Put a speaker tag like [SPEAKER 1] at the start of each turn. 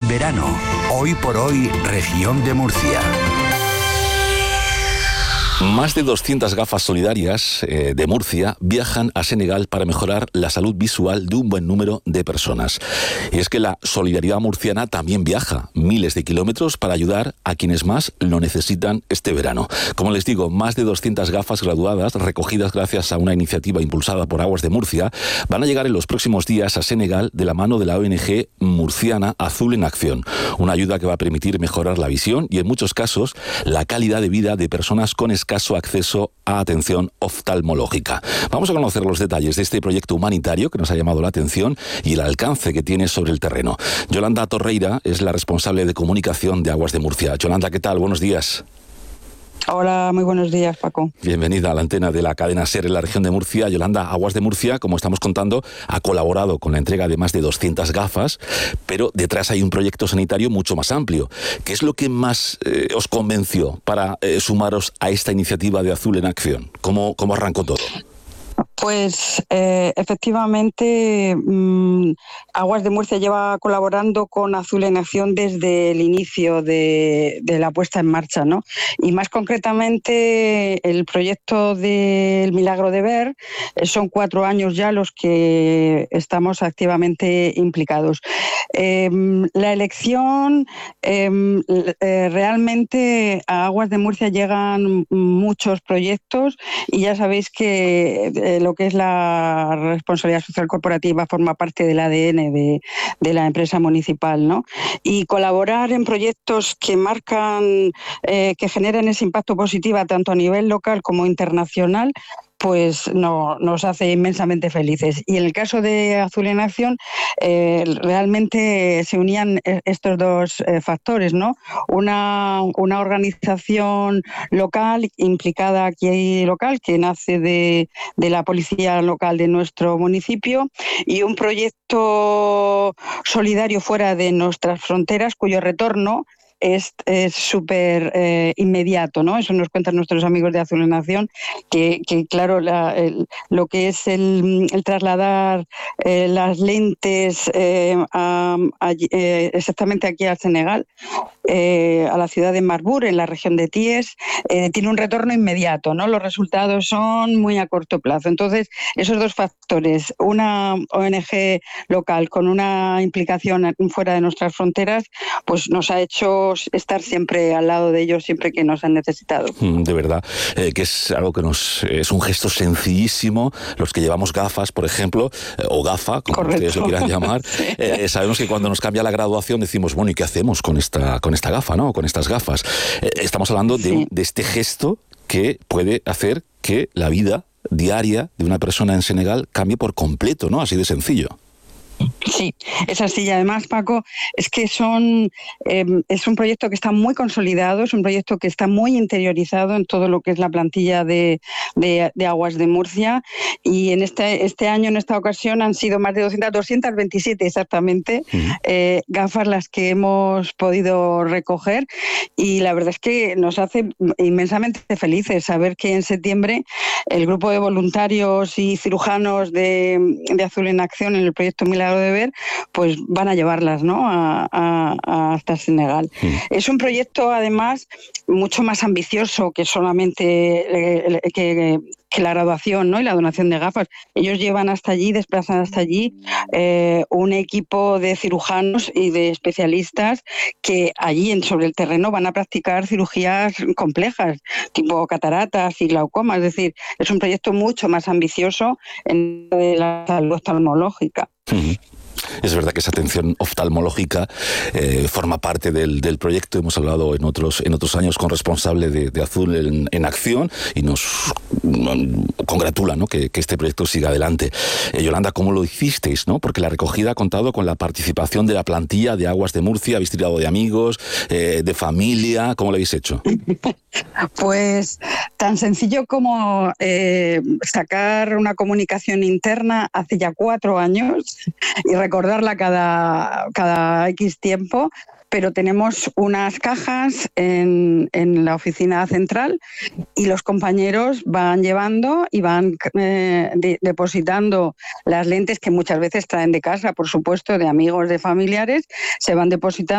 [SPEAKER 1] verano. Hoy por hoy, región de Murcia.
[SPEAKER 2] Más de 200 gafas solidarias de Murcia viajan a Senegal para mejorar la salud visual de un buen número de personas. Y es que la solidaridad murciana también viaja miles de kilómetros para ayudar a quienes más lo necesitan este verano. Como les digo, más de 200 gafas graduadas, recogidas gracias a una iniciativa impulsada por Aguas de Murcia, van a llegar en los próximos días a Senegal de la mano de la ONG murciana Azul en Acción. Una ayuda que va a permitir mejorar la visión y, en muchos casos, la calidad de vida de personas con escaso acceso a atención oftalmológica. Vamos a conocer los detalles de este proyecto humanitario que nos ha llamado la atención y el alcance que tiene sobre el terreno. Yolanda Torreira es la responsable de comunicación de Aguas de Murcia. Yolanda, ¿qué tal? Buenos días.
[SPEAKER 3] Hola, muy buenos días, Paco.
[SPEAKER 2] Bienvenida a la antena de la cadena SER en la región de Murcia. Yolanda, Aguas de Murcia, como estamos contando, ha colaborado con la entrega de más de 200 gafas, pero detrás hay un proyecto sanitario mucho más amplio. ¿Qué es lo que más os convenció para sumaros a esta iniciativa de Azul en Acción? ¿Cómo arrancó todo?
[SPEAKER 3] Pues efectivamente Aguas de Murcia lleva colaborando con Azul en Acción desde el inicio de la puesta en marcha, ¿no? Y más concretamente el proyecto del Milagro de Ver, son 4 años ya los que estamos activamente implicados. La elección, realmente a Aguas de Murcia llegan muchos proyectos y ya sabéis que lo que es la responsabilidad social corporativa forma parte del ADN de la empresa municipal, ¿no? Y colaborar en proyectos que marcan, que generan ese impacto positivo tanto a nivel local como internacional, pues nos hace inmensamente felices. Y en el caso de Azul en Acción, realmente se unían estos dos factores, ¿no? Una organización local, implicada aquí local, que nace de la policía local de nuestro municipio, y un proyecto solidario fuera de nuestras fronteras, cuyo retorno es súper inmediato, ¿no? Eso nos cuentan nuestros amigos de Azul en Acción, que claro, lo que es el trasladar las lentes exactamente aquí al Senegal, a la ciudad de Marbourg, en la región de Thiès, tiene un retorno inmediato, ¿no? Los resultados son muy a corto plazo. Entonces, esos dos factores, una ONG local con una implicación fuera de nuestras fronteras, pues nos ha hecho estar siempre al lado de ellos, siempre que nos han necesitado.
[SPEAKER 2] De verdad, que es algo que es un gesto sencillísimo. Los que llevamos gafas, por ejemplo, o gafa, como Correcto. Ustedes lo quieran llamar, sí. Sabemos que cuando nos cambia la graduación decimos, bueno, ¿y qué hacemos con esta gafa, ¿no? Con estas gafas. Estamos hablando de este gesto que puede hacer que la vida diaria de una persona en Senegal cambie por completo, ¿no? Así de sencillo.
[SPEAKER 3] Sí, es así. Y además, Paco, es que es un proyecto que está muy consolidado, es un proyecto que está muy interiorizado en todo lo que es la plantilla de Aguas de Murcia, y en este año, en esta ocasión, han sido más de 227 exactamente gafas las que hemos podido recoger, y la verdad es que nos hace inmensamente felices saber que en septiembre el grupo de voluntarios y cirujanos de Azul en Acción en el proyecto Milagro de Ver, pues van a llevarlas, ¿no? hasta Senegal. Es un proyecto, además, mucho más ambicioso que solamente que la graduación, ¿no? Y la donación de gafas. Ellos llevan hasta allí, desplazan hasta allí un equipo de cirujanos y de especialistas que allí sobre el terreno van a practicar cirugías complejas, tipo cataratas y glaucoma. Es decir, es un proyecto mucho más ambicioso en la salud oftalmológica.
[SPEAKER 2] Es verdad que esa atención oftalmológica forma parte del proyecto. Hemos hablado en otros años con responsable de Azul en Acción y nos congratula, ¿no? que este proyecto siga adelante. Yolanda, ¿cómo lo hicisteis, ¿no? Porque la recogida ha contado con la participación de la plantilla de Aguas de Murcia. ¿Habéis tirado de amigos, de familia? ¿Cómo lo habéis hecho?
[SPEAKER 3] Pues tan sencillo como sacar una comunicación interna hace ya 4 años y recordarla cada X tiempo, pero tenemos unas cajas en la oficina central y los compañeros van llevando y van depositando las lentes que muchas veces traen de casa, por supuesto, de amigos, de familiares, se van depositando